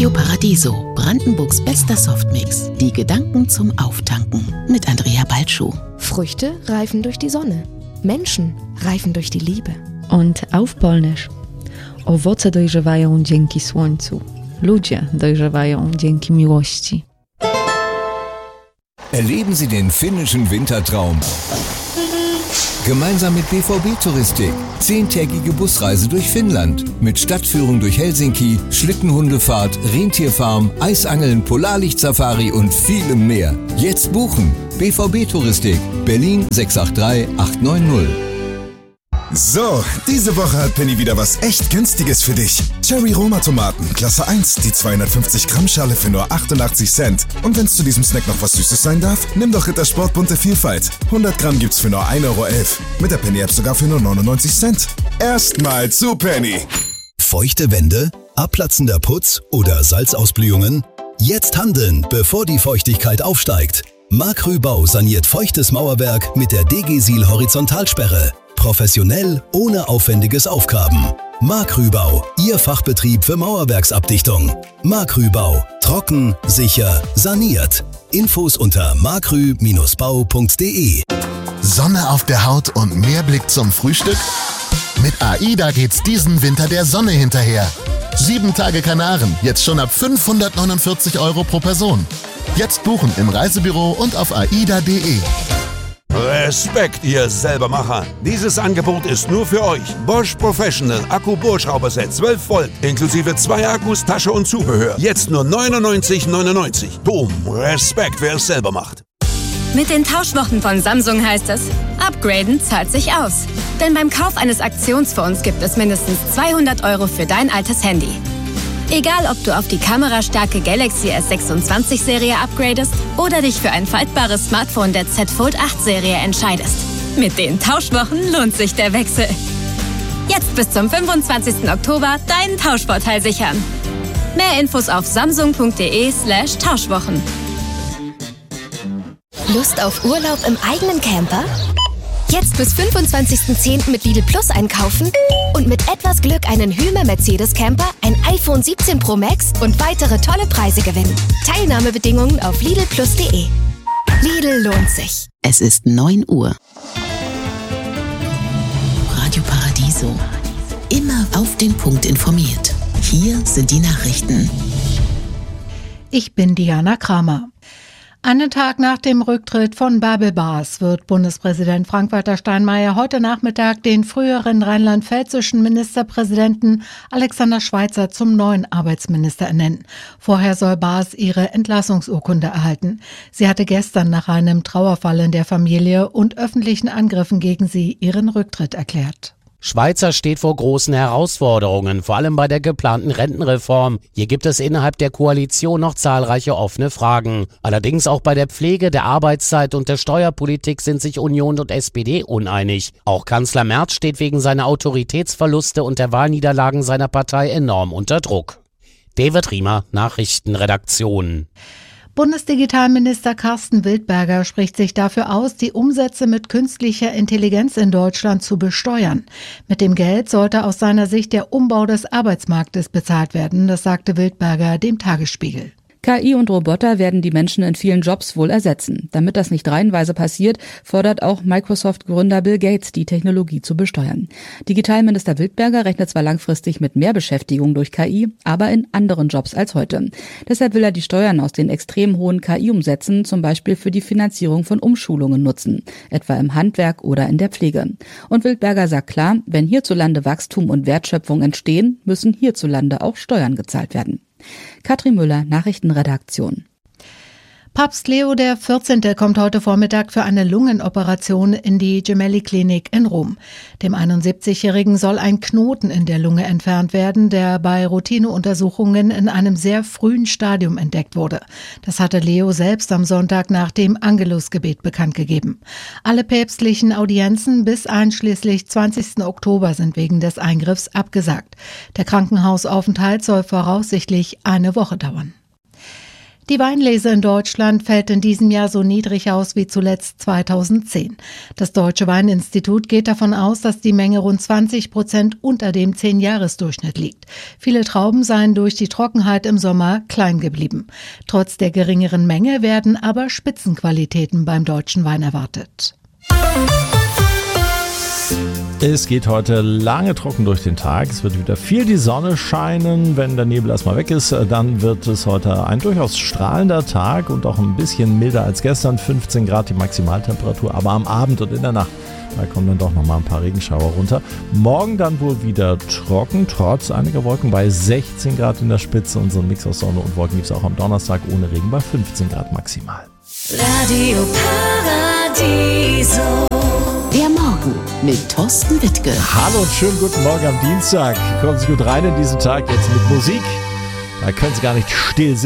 Radio Paradiso, Brandenburgs bester Softmix. Die Gedanken zum Auftanken mit Andrea Balschuh. Früchte reifen durch die Sonne. Menschen reifen durch die Liebe. Und auf Polnisch. Owoce dojrzewają dzięki słońcu. Ludzie dojrzewają dzięki miłości. Erleben Sie den finnischen Wintertraum. Gemeinsam mit BVB Touristik. 10-tägige Busreise durch Finnland. Mit Stadtführung durch Helsinki, Schlittenhundefahrt, Rentierfarm, Eisangeln, Polarlichtsafari und vielem mehr. Jetzt buchen. BVB Touristik. Berlin 683 890. So, diese Woche hat Penny wieder was echt Günstiges für dich. Cherry Roma Tomaten, Klasse 1, die 250 Gramm Schale für nur 88 Cent. Und wenn's zu diesem Snack noch was Süßes sein darf, nimm doch Rittersport bunte Vielfalt. 100 Gramm gibt's für nur 1,11 €. Mit der Penny App sogar für nur 99 Cent. Erstmal zu Penny. Feuchte Wände, abplatzender Putz oder Salzausblühungen? Jetzt handeln, bevor die Feuchtigkeit aufsteigt. Macrü Bau saniert feuchtes Mauerwerk mit der DG-Sil Horizontalsperre. Professionell, ohne aufwendiges Aufgaben. Macrü Bau, Ihr Fachbetrieb für Mauerwerksabdichtung. Macrü Bau, trocken, sicher, saniert. Infos unter macrü-bau.de. Sonne auf der Haut und mehr Blick zum Frühstück? Mit AIDA geht's diesen Winter der Sonne hinterher. 7 Tage Kanaren, jetzt schon ab 549 € pro Person. Jetzt buchen im Reisebüro und auf aida.de. Respekt, ihr Selbermacher. Dieses Angebot ist nur für euch. Bosch Professional Akku-Bohrschrauberset 12 Volt, inklusive 2 Akkus, Tasche und Zubehör. Jetzt nur 99,99 €. Boom, Respekt, wer es selber macht. Mit den Tauschwochen von Samsung heißt es, upgraden zahlt sich aus. Denn beim Kauf eines Aktionsfonds gibt es mindestens 200 € für dein altes Handy. Egal, ob du auf die kamerastarke Galaxy S26-Serie upgradest oder dich für ein faltbares Smartphone der Z Fold 8-Serie entscheidest. Mit den Tauschwochen lohnt sich der Wechsel. Jetzt bis zum 25. Oktober deinen Tauschvorteil sichern. Mehr Infos auf samsung.de/Tauschwochen. Lust auf Urlaub im eigenen Camper? Jetzt bis 25.10. mit Lidl Plus einkaufen und mit etwas Glück einen Hymer Mercedes Camper, ein iPhone 17 Pro Max und weitere tolle Preise gewinnen. Teilnahmebedingungen auf lidlplus.de. Lidl lohnt sich. Es ist 9 Uhr. Radio Paradiso. Immer auf den Punkt informiert. Hier sind die Nachrichten. Ich bin Diana Kramer. Einen Tag nach dem Rücktritt von Bärbel Baas wird Bundespräsident Frank-Walter Steinmeier heute Nachmittag den früheren rheinland-pfälzischen Ministerpräsidenten Alexander Schweitzer zum neuen Arbeitsminister ernennen. Vorher soll Baas ihre Entlassungsurkunde erhalten. Sie hatte gestern nach einem Trauerfall in der Familie und öffentlichen Angriffen gegen sie ihren Rücktritt erklärt. Schweitzer steht vor großen Herausforderungen, vor allem bei der geplanten Rentenreform. Hier gibt es innerhalb der Koalition noch zahlreiche offene Fragen. Allerdings auch bei der Pflege, der Arbeitszeit und der Steuerpolitik sind sich Union und SPD uneinig. Auch Kanzler Merz steht wegen seiner Autoritätsverluste und der Wahlniederlagen seiner Partei enorm unter Druck. David Riemer, Nachrichtenredaktion. Bundesdigitalminister Carsten Wildberger spricht sich dafür aus, die Umsätze mit künstlicher Intelligenz in Deutschland zu besteuern. Mit dem Geld sollte aus seiner Sicht der Umbau des Arbeitsmarktes bezahlt werden, das sagte Wildberger dem Tagesspiegel. KI und Roboter werden die Menschen in vielen Jobs wohl ersetzen. Damit das nicht reihenweise passiert, fordert auch Microsoft-Gründer Bill Gates, die Technologie zu besteuern. Digitalminister Wildberger rechnet zwar langfristig mit mehr Beschäftigung durch KI, aber in anderen Jobs als heute. Deshalb will er die Steuern aus den extrem hohen KI-Umsätzen zum Beispiel für die Finanzierung von Umschulungen nutzen, etwa im Handwerk oder in der Pflege. Und Wildberger sagt klar, wenn hierzulande Wachstum und Wertschöpfung entstehen, müssen hierzulande auch Steuern gezahlt werden. Katrin Müller, Nachrichtenredaktion. Papst Leo XIV. Kommt heute Vormittag für eine Lungenoperation in die Gemelli-Klinik in Rom. Dem 71-Jährigen soll ein Knoten in der Lunge entfernt werden, der bei Routineuntersuchungen in einem sehr frühen Stadium entdeckt wurde. Das hatte Leo selbst am Sonntag nach dem Angelusgebet bekannt gegeben. Alle päpstlichen Audienzen bis einschließlich 20. Oktober sind wegen des Eingriffs abgesagt. Der Krankenhausaufenthalt soll voraussichtlich eine Woche dauern. Die Weinlese in Deutschland fällt in diesem Jahr so niedrig aus wie zuletzt 2010. Das Deutsche Weininstitut geht davon aus, dass die Menge rund 20% unter dem 10-Jahres-Durchschnitt liegt. Viele Trauben seien durch die Trockenheit im Sommer klein geblieben. Trotz der geringeren Menge werden aber Spitzenqualitäten beim deutschen Wein erwartet. Es geht heute lange trocken durch den Tag. Es wird wieder viel die Sonne scheinen. Wenn der Nebel erstmal weg ist, dann wird es heute ein durchaus strahlender Tag und auch ein bisschen milder als gestern. 15 Grad die Maximaltemperatur, aber am Abend und in der Nacht, da kommen dann doch nochmal ein paar Regenschauer runter. Morgen dann wohl wieder trocken, trotz einiger Wolken bei 16 Grad in der Spitze. Und so ein Mix aus Sonne und Wolken gibt es auch am Donnerstag ohne Regen bei 15 Grad maximal. Radio Paradiso. Der Morgen mit Thorsten Wittke. Hallo und schönen guten Morgen am Dienstag. Kommen Sie gut rein in diesen Tag jetzt mit Musik. Da können Sie gar nicht still sitzen.